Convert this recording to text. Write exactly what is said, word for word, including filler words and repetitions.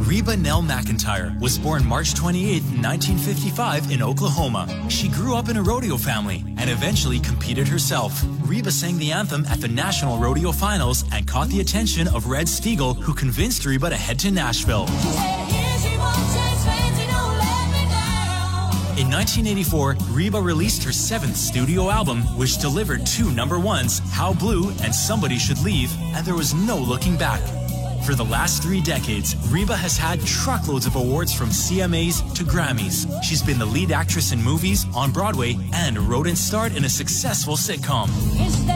Reba Nell McEntire was born March twenty-eighth, nineteen fifty-five in Oklahoma. She grew up in a rodeo family and eventually competed herself. Reba sang the anthem at the National Rodeo Finals and caught the attention of Red Spiegel, who convinced Reba to head to Nashville. In nineteen eighty-four, Reba released her seventh studio album, which delivered two number ones, How Blue and Somebody Should Leave, and there was no looking back. For the last three decades, Reba has had truckloads of awards from C M As to Grammys. She's been the lead actress in movies, on Broadway, and wrote and starred in a successful sitcom.